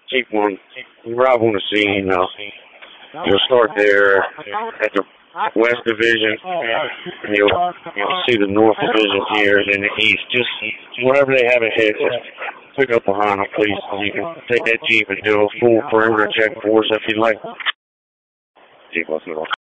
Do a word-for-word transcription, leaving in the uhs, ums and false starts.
Chief one, you arrive on the scene. Uh, you'll start there at the West Division, and you'll, you'll see the North Division here, and then the East. Just wherever they have a hit, just pick up behind them, please. You can take that Jeep and do a full perimeter check for us if you like. Jeep, let's move on.